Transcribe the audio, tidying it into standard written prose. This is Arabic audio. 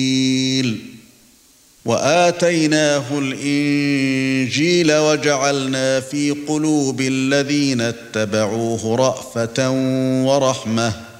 وآتيناه الإنجيل وجعلنا في قلوب الذين اتبعوه رأفة ورحمة